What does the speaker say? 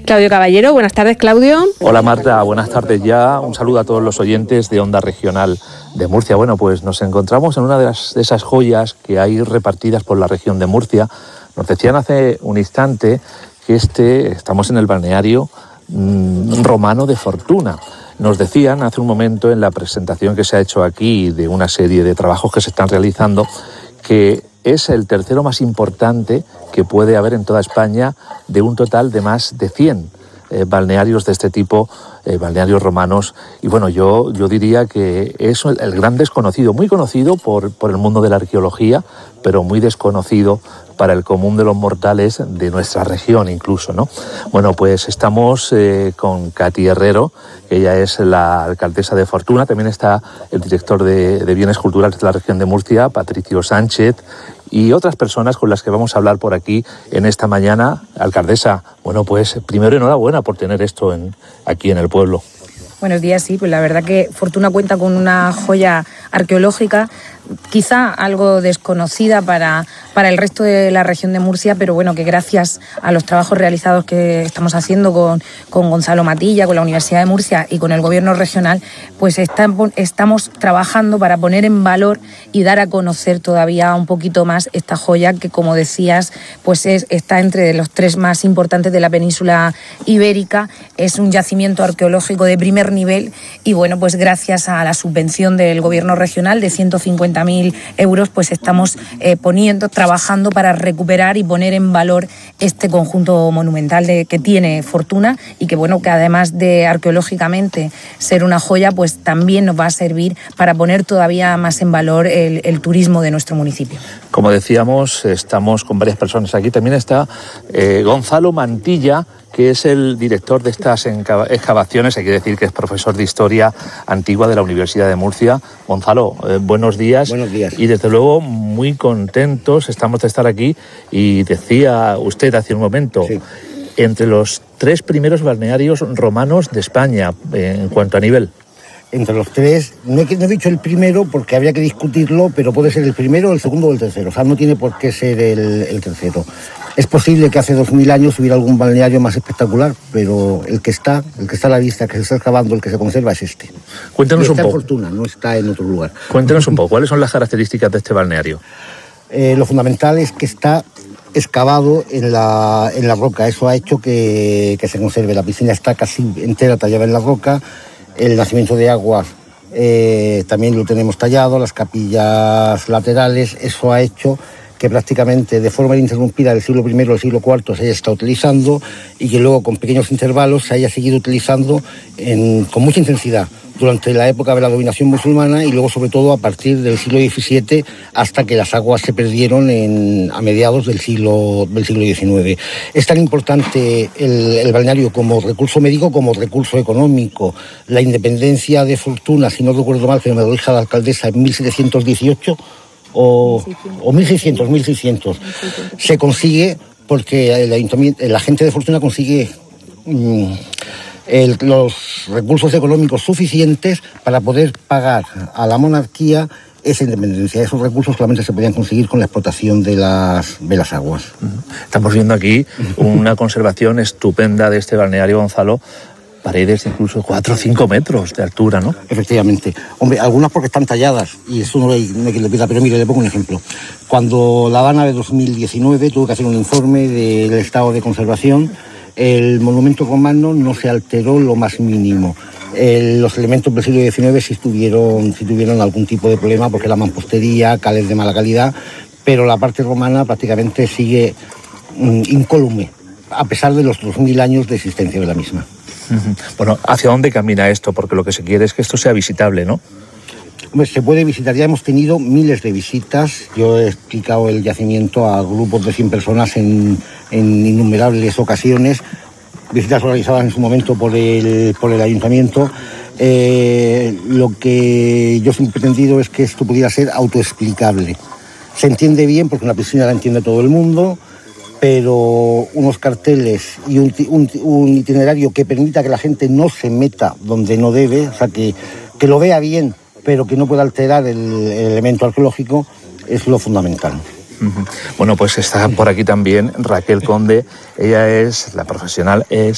Claudio Caballero. Buenas tardes, Claudio. Hola Marta, buenas tardes ya. Un saludo a todos los oyentes de Onda Regional de Murcia. Bueno, pues nos encontramos en una de esas joyas que hay repartidas por la región de Murcia. Nos decían hace un instante que estamos en el balneario romano de Fortuna. Nos decían hace un momento en la presentación que se ha hecho aquí de una serie de trabajos que se están realizando que es el tercero más importante que puede haber en toda España, de un total de más de 100 balnearios de este tipo, balnearios romanos. Y bueno, yo diría que es el gran desconocido, muy conocido por el mundo de la arqueología, pero muy desconocido para el común de los mortales de nuestra región incluso, ¿no? Bueno, pues estamos con Katy Herrero, que ella es la alcaldesa de Fortuna. También está el director de Bienes Culturales de la región de Murcia, Patricio Sánchez, y otras personas con las que vamos a hablar por aquí en esta mañana. Alcaldesa, bueno, pues primero enhorabuena por tener esto aquí en el pueblo. Buenos días, sí, pues la verdad que Fortuna cuenta con una joya arqueológica, quizá algo desconocida para el resto de la región de Murcia, pero bueno, que gracias a los trabajos realizados que estamos haciendo con Gonzalo Matilla, con la Universidad de Murcia y con el Gobierno regional, pues estamos trabajando para poner en valor y dar a conocer todavía un poquito más esta joya que, como decías, pues está entre los 3 más importantes de la península ibérica. Es un yacimiento arqueológico de primer nivel y bueno, pues gracias a la subvención del Gobierno regional de 150.000 euros, pues estamos trabajando para recuperar y poner en valor este conjunto monumental que tiene Fortuna y que bueno, que además de arqueológicamente ser una joya, pues también nos va a servir para poner todavía más en valor el turismo de nuestro municipio. Como decíamos, estamos con varias personas aquí. También está Gonzalo Matilla, que es el director de estas excavaciones. Hay que decir que es profesor de Historia Antigua de la Universidad de Murcia. Gonzalo, buenos días. Buenos días. Y desde luego muy contentos estamos de estar aquí. Y decía usted hace un momento, sí, entre los 3 primeros balnearios romanos de España en cuanto a nivel. Entre los 3, no he dicho el primero porque habría que discutirlo, pero puede ser el primero, el segundo o el tercero. O sea, no tiene por qué ser el tercero. Es posible que hace 2000 años hubiera algún balneario más espectacular, pero el que está a la vista, que se está excavando, el que se conserva es este. Cuéntanos un poco. Está en Fortuna, no está en otro lugar. Cuéntanos un poco, ¿cuáles son las características de este balneario? Lo fundamental es que está excavado en la roca. Eso ha hecho que se conserve. La piscina está casi entera tallada en la roca. El nacimiento de aguas también lo tenemos tallado, las capillas laterales. Eso ha hecho que prácticamente de forma ininterrumpida del siglo I al siglo IV se haya estado utilizando y que luego con pequeños intervalos se haya seguido utilizando con mucha intensidad durante la época de la dominación musulmana y luego sobre todo a partir del siglo XVII hasta que las aguas se perdieron a mediados del siglo XIX. Es tan importante el balneario como recurso médico como recurso económico. La independencia de Fortuna, si no recuerdo mal, que me lo dijo la alcaldesa, en 1718 o 1600, se consigue porque la gente de Fortuna consigue los recursos económicos suficientes para poder pagar a la monarquía esa independencia. Esos recursos solamente se podían conseguir con la explotación de las aguas. Estamos viendo aquí una conservación estupenda de este balneario, Gonzalo. Paredes incluso 4 o 5 metros de altura, ¿no? Efectivamente. Hombre, algunas porque están talladas y eso no hay quien le pida, pero mire, le pongo un ejemplo. Cuando la Habana de 2019 tuvo que hacer un informe del estado de conservación, el monumento romano no se alteró lo más mínimo. Los elementos del siglo XIX sí tuvieron algún tipo de problema porque la mampostería, cales de mala calidad, pero la parte romana prácticamente sigue incólume, a pesar de los 2000 años de existencia de la misma. Bueno, ¿hacia dónde camina esto? Porque lo que se quiere es que esto sea visitable, ¿no? Pues se puede visitar, ya hemos tenido miles de visitas. Yo he explicado el yacimiento a grupos de 100 personas en innumerables ocasiones, visitas organizadas en su momento por el ayuntamiento. Lo que yo siempre he pretendido es que esto pudiera ser autoexplicable. Se entiende bien porque una piscina la entiende todo el mundo, pero unos carteles y un itinerario que permita que la gente no se meta donde no debe, o sea, que lo vea bien, pero que no pueda alterar el elemento arqueológico, es lo fundamental. Bueno, pues está por aquí también Raquel Conde. Ella es la profesional, es